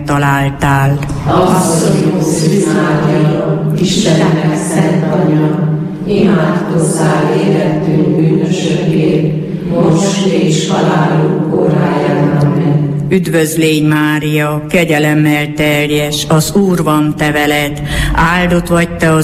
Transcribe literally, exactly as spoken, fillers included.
találtál. Asszonyunk Szűz Mária, Istennek szent anyja, imádkozzál érettünk bűnösökért, most és halálunk óráján. Amen. Üdvözlégy Mária, kegyelemmel teljes, az Úr van te veled, áldott vagy te az